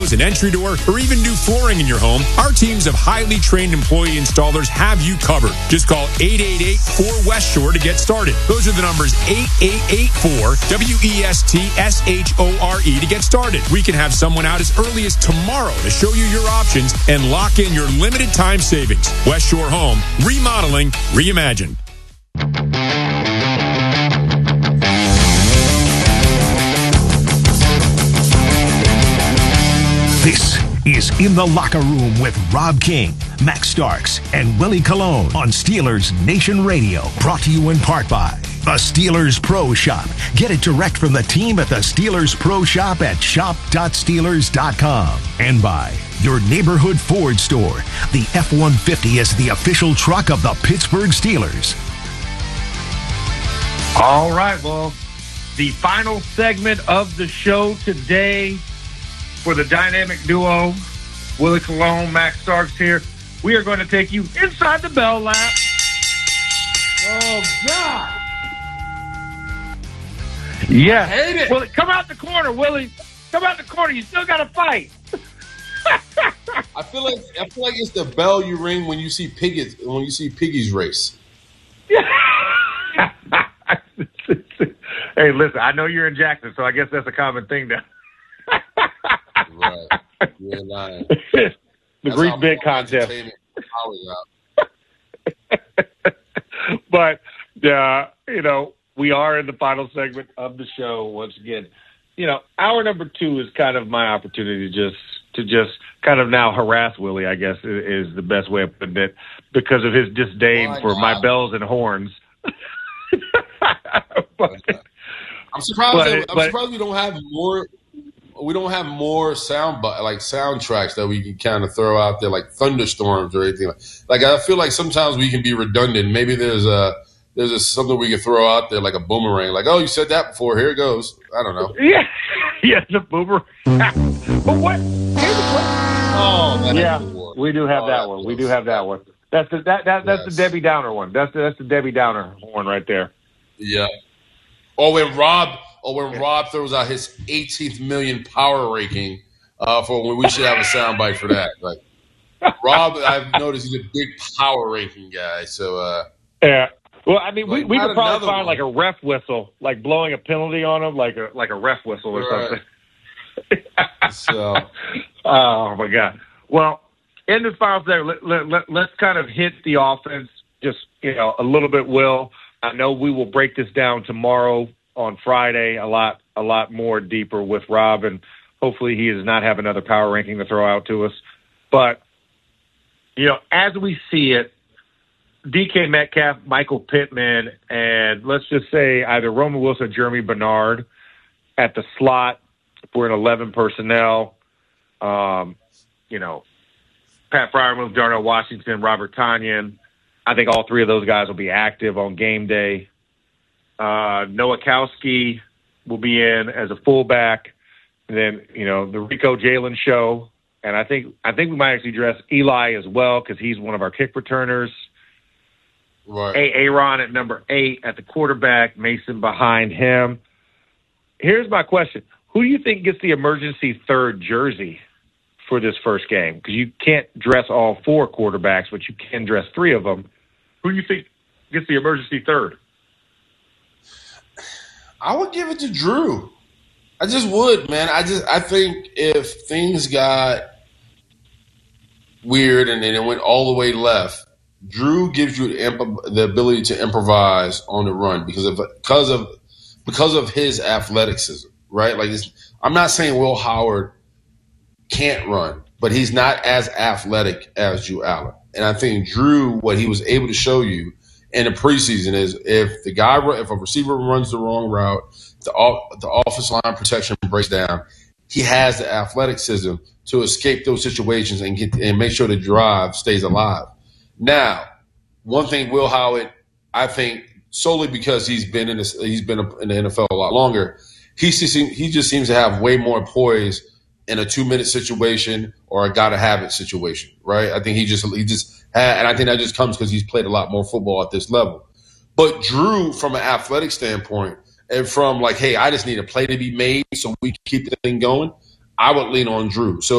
an entry door, or even new flooring in your home, our teams of highly trained employee installers have you covered. Just call 888-4West Shore to get started. Those are the numbers 8884-WESTSHORE to get started. We can have someone out as early as tomorrow to show you your options and lock in your limited time savings. West Shore Home, remodeling, reimagined. This is In the Locker Room with Rob King, Max Starks, and Willie Colon on Steelers Nation Radio. Brought to you in part by the Steelers Pro Shop. Get it direct from the team at the Steelers Pro Shop at shop.steelers.com. And by your neighborhood Ford store. The F-150 is the official truck of the Pittsburgh Steelers. All right, well, the final segment of the show today for the dynamic duo, Willie Colon, Max Starks here. We are going to take you inside the Bell Lap. Oh, God. Yeah. I hate it. Willie, come out the corner, Willie. Come out the corner. You still got to fight. I feel like it's the bell you ring when you see piggies race. Hey, listen, I know you're in Jackson, so I guess that's a common thing now. Right. You're lying. The Greek big contest. But, we are in the final segment of the show once again. Hour number 2 is kind of my opportunity to just kind of now harass Willie, I guess, is the best way of putting it, because of his disdain for my bells and horns. I'm surprised we don't have more. We don't have more soundtracks that we can kind of throw out there, like thunderstorms or anything. Like I feel like sometimes we can be redundant. Maybe there's something we can throw out there, like a boomerang. Like, oh, you said that before. Here it goes. I don't know. Yeah, the boomerang. But what? Here's the question. Oh, we do have that one. We do have that one. That's the Debbie Downer one. That's the Debbie Downer one right there. Yeah. Or when Rob throws out his 18th million power ranking for when we should have a soundbite for that. Like Rob, I've noticed he's a big power ranking guy. So yeah. Well, I mean, we could probably find like a ref whistle, like blowing a penalty on him, like a ref whistle or something. So, oh my God. Well, in this final segment, let's kind of hit the offense just a little bit. Will, I know we will break this down tomorrow on Friday a lot more deeper with Rob, and hopefully he does not have another power ranking to throw out to us. But as we see it, DK Metcalf, Michael Pittman, and let's just say either Roman Wilson or Jeremy Bernard at the slot. We're in 11 personnel. Pat Freiermuth, Darnell Washington, Robert Tonyan. I think all three of those guys will be active on game day. Nowakowski will be in as a fullback. And then, the Rico Jalen show. And I think we might actually dress Eli as well because he's one of our kick returners. Right. Aaron at number 8 at the quarterback, Mason behind him. Here's my question. Who do you think gets the emergency third jersey for this first game? Because you can't dress all 4 quarterbacks, but you can dress 3 of them. Who do you think gets the emergency third? I would give it to Drew. I just would, man. I think if things got weird and then it went all the way left, Drew gives you the ability to improvise on the run because of his athleticism, right? Like I'm not saying Will Howard can't run, but he's not as athletic as Drew Allen. And I think Drew, what he was able to show you in the preseason is if a receiver runs the wrong route, the offensive line protection breaks down, he has the athleticism to escape those situations and make sure the drive stays alive. Now, one thing Will Howard, I think, solely because he's been in the NFL a lot longer, he just seems to have way more poise in a 2-minute situation or a gotta have it situation, right? I think he just had, and I think that just comes because he's played a lot more football at this level. But Drew, from an athletic standpoint, and from like, hey, I just need a play to be made so we can keep the thing going, I would lean on Drew. So